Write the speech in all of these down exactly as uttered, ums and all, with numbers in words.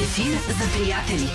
Ефир за приятели.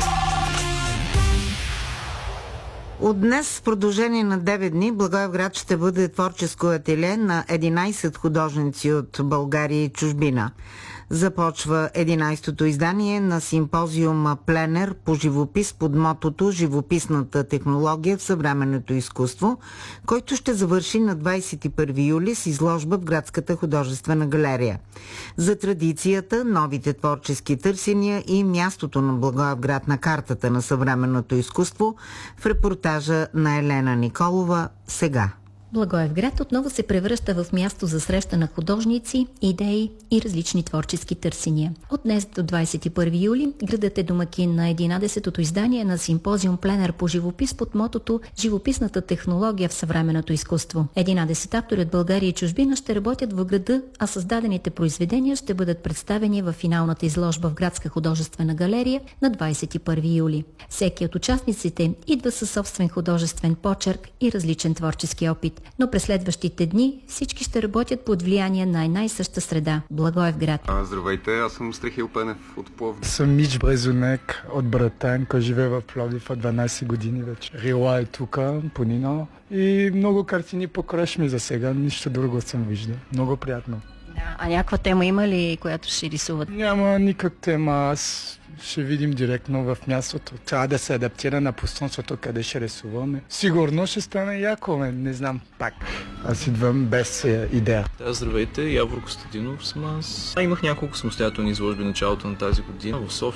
От днес в продължение на девет дни Благоевград ще бъде творческо ателие на единайсет художници от България и чужбина. Започва единайсетото издание на симпозиума Пленер по живопис под мотото «Живописната технология в съвременното изкуство», който ще завърши на двайсет и първи юли с изложба в Градската художествена галерия. За традицията, новите творчески търсения и мястото на Благоевград на картата на съвременното изкуство в репортажа на Елена Николова сега. Благоевград отново се превръща в място за среща на художници, идеи и различни творчески търсения. От днес до двайсет и първи юли градът е домакин на единадесетото издание на симпозиум Пленер по живопис под мотото «Живописната технология в съвременното изкуство». единадесет автори от България и чужбина ще работят в града, а създадените произведения ще бъдат представени в финалната изложба в Градска художествена галерия на двайсет и първи юли. Всеки от участниците идва със собствен художествен почерк и различен творчески опит. Но през следващите дни всички ще работят под влияние на една и съща среда – Благоевград. А, здравейте, аз съм Стрихил Пенев от Пловдив. Съм Мич Брезунек от Братан, който живее в Пловдив от дванайсет години вече. Рила е тук, Понино и много картини покраш ми за сега, нищо друго съм виждал. Много приятно. Да, а някаква тема има ли, която ще рисуват? Няма никак тема, аз ще видим директно в мястото. Трябва да се адаптира на пространството, къде ще рисуваме. Сигурно ще стане яко, не знам пак. Аз идвам без е, идея. Да, здравейте, Явор Костадинов съм аз. Имах няколко самостоятелни изложби началото на тази година в София.